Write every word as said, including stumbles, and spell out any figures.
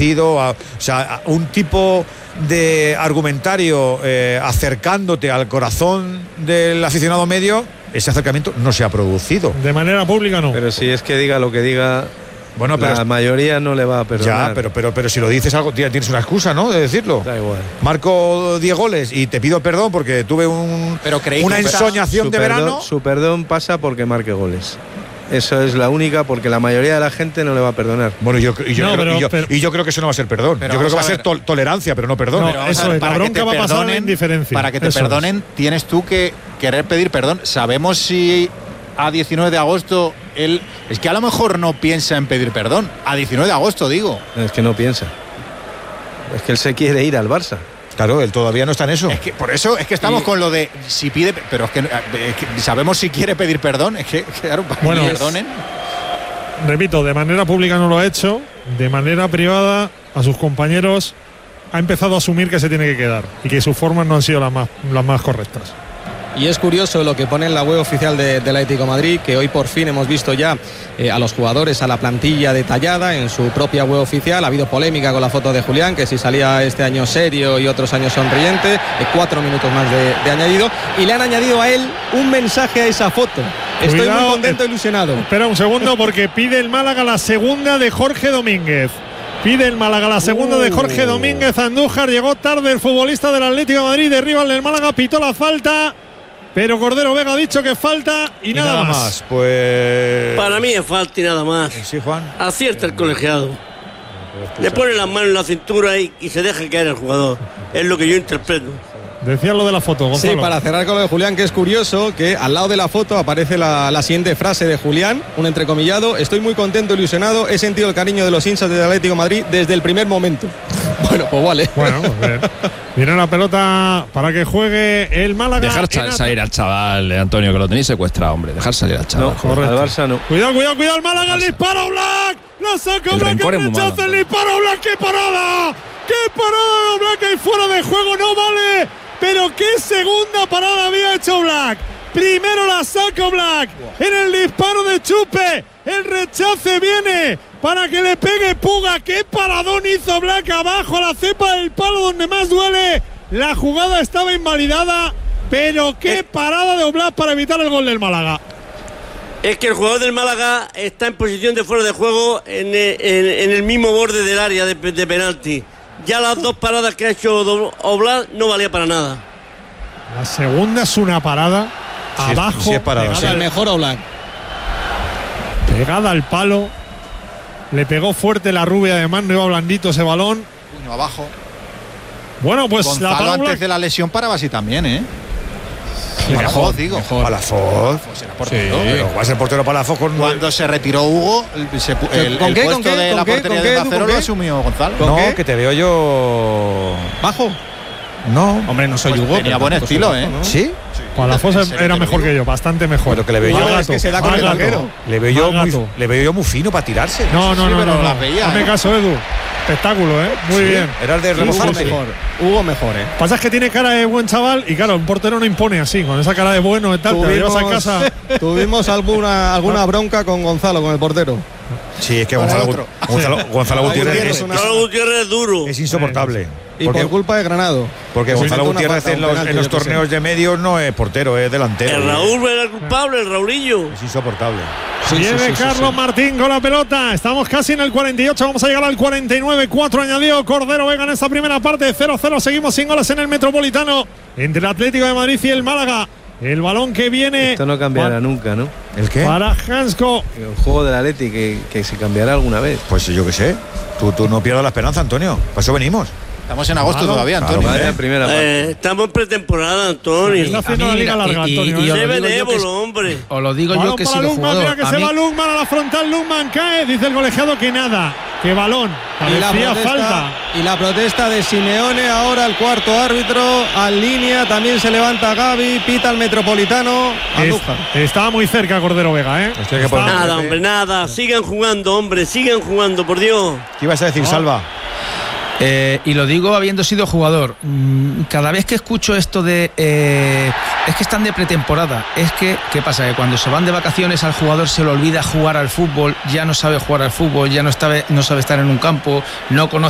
producido, a, o sea, a un tipo de argumentario eh, acercándote al corazón del aficionado medio, ese acercamiento no se ha producido. De manera pública no. Pero si es que diga lo que diga, bueno, pero la mayoría no le va a perdonar. Ya, pero, pero, pero si lo dices algo, tienes una excusa, ¿no?, de decirlo. Da igual. Marco diez goles y te pido perdón porque tuve un, una ensoñación de perdón, verano. Su perdón pasa porque marque goles. Eso es la única, porque la mayoría de la gente no le va a perdonar. Bueno, yo, y, yo no, creo, pero, y, yo, pero, y yo creo que eso no va a ser perdón. Yo creo que va a ser to- tolerancia, pero no perdón. No, pero eso ver, es, la bronca va a pasar en indiferencia. Para que te eso perdonen, es. tienes tú que querer pedir perdón. Sabemos si a diecinueve de agosto él... Es que a lo mejor no piensa en pedir perdón. A diecinueve de agosto, digo. Es que no piensa. Es que él se quiere ir al Barça. Claro, él todavía no está en eso. Es que por eso es que estamos y, con lo de si pide, pero es que, es que sabemos si quiere pedir perdón. Es que, claro, para bueno, que perdonen. Repito, de manera pública no lo ha hecho, de manera privada a sus compañeros ha empezado a asumir que se tiene que quedar y que sus formas no han sido las más, las más correctas. Y es curioso lo que pone en la web oficial de, del Atlético de Madrid, que hoy por fin hemos visto ya eh, a los jugadores, a la plantilla detallada en su propia web oficial. Ha habido polémica con la foto de Julián, que si salía este año serio y otros años sonriente, eh, cuatro minutos más de, de añadido, y le han añadido a él un mensaje a esa foto. Estoy Cuidado, muy contento e ilusionado. Espera un segundo, porque pide el Málaga la segunda de Jorge Domínguez. Pide el Málaga la segunda uh. de Jorge Domínguez. Andújar, llegó tarde el futbolista del Atlético de Madrid, derriba el Málaga, pitó la falta. Pero Cordero Vega ha dicho que falta y, y nada, nada más. más. Pues para mí es falta y nada más. Sí, Juan. Acierta el colegiado. Le pone las manos en la cintura y, y se deja caer el jugador. Es lo que yo interpreto. Decía lo de la foto, Gonzalo. Sí, para cerrar con lo de Julián, que es curioso que al lado de la foto aparece la, la siguiente frase de Julián, un entrecomillado: estoy muy contento, ilusionado, he sentido el cariño de los hinchas del Atlético de Madrid desde el primer momento. Bueno, pues vale. Bueno, pues viene la pelota para que juegue el Málaga. Dejar ch- salir al chaval, eh, Antonio, que lo tenéis secuestrado, hombre. Dejar salir al chaval. No, correcto. Al Barça no. Cuidado, cuidado, cuidado, el Málaga, el disparo Black. La saca el Black, el rechaza, el disparo Black, qué parada. ¡Qué parada de Black ahí fuera de juego! No vale. Pero qué segunda parada había hecho Black. Primero la saca Black en el disparo de Chupe. El rechace viene para que le pegue Puga. Qué paradón hizo Black abajo a la cepa del palo donde más duele. La jugada estaba invalidada, pero qué parada de Oblak para evitar el gol del Málaga. Es que el jugador del Málaga está en posición de fuera de juego en, en, en el mismo borde del área de, de penalti. Ya las dos paradas que ha hecho Oblak no valía para nada. La segunda es una parada sí, abajo, sí es parada, pegada, sí. El mejor Oblak. Pegada al palo. Le pegó fuerte la rubia, además no iba blandito ese balón. Puño abajo. Bueno, pues Gonzalo la parada antes Oblak. de la lesión paraba así también, ¿eh? Sí, Palafox, digo. Mejor. Palafox. Pues era portero. Sí, pero va a ser portero Palafox con Cuando se retiró Hugo, el, se, el, ¿Con el qué, puesto con qué, de con la qué, portería con de qué, Acero con lo qué? asumió Gonzalo. No, qué? que te veo yo. ¿Bajo? No. Hombre, no soy Pues Hugo. tenía buen estilo, ¿eh? ¿no? ¿Sí? Palafox era mejor que yo, bastante mejor. Pero que le veo yo. Es que se da con el arquero. Le veo yo Más muy, gato. le veo yo muy fino para tirarse. No, no, Sí, no, pero no, no. las veía, Hazme ¿eh? caso, Edu. Espectáculo, ¿eh? Muy Sí, bien. Era el de Hugo remozarse. mejor. Hugo mejor, ¿eh? Pasa es que tiene cara de buen chaval y claro, un portero no impone así, con esa cara de bueno y tal, te la llevas a casa. tuvimos alguna, alguna bronca con Gonzalo, con el portero. Sí, es que Con Gonzalo, otro. Gonzalo, Gonzalo Gutiérrez Gutiérrez, es, una- Gonzalo Gutiérrez es duro. es insoportable. Y Porque, por culpa de Granado. porque Pues Gonzalo inventó una Gutiérrez falta, en un los, penalti, en los yo qué sé. torneos de medios no es portero, es delantero. El Raúl era el culpable, el Raulillo. Es insoportable. Sí, Viene sí, sí, sí, Carlos sí. Martín con la pelota. Estamos casi en el cuarenta y ocho. Vamos a llegar al cuarenta y nueve. cuatro añadió Cordero Vega en esta primera parte. cero cero. Seguimos sin goles en el Metropolitano. Entre el Atlético de Madrid y el Málaga. El balón que viene. Esto no cambiará nunca, ¿no? ¿El qué? Para Hansko. El juego del Atleti que, que se cambiará alguna vez. Pues yo qué sé. Tú, tú no pierdas la esperanza, Antonio. Para eso venimos. Estamos en agosto Claro, todavía, claro, Antonio. vale. Vaya primera parte. Eh, estamos en pretemporada, Antonio. Está haciendo la liga larga, y- y- Antonio. y- ¿eh? os Sé lo digo yo que benévolo, es- hombre. Os lo digo Balón yo que para si los Lundman, mira jugadores. que A se mí, va Lundman a la frontal. Lundman cae. Dice el colegiado que nada. Que balón. Y la, Parecía protesta, falta. y la protesta de Simeone, ahora el cuarto árbitro, al línea, también se levanta Gaby, pita el Metropolitano, Andújar. Es- estaba muy cerca Cordero Vega, ¿eh? Hostia, que por- Está- Nada, hombre, nada. Sigan jugando, hombre. Sigan jugando, por Dios. ¿Qué ibas a decir, Salva? eh, y lo digo habiendo sido jugador. mm, Cada vez que escucho esto de. eh, es que están de pretemporada. Es que, ¿qué pasa? Que cuando se van de vacaciones al jugador se le olvida jugar al fútbol, ya no sabe jugar al fútbol, ya no sabe, no sabe estar en un campo, no conoce.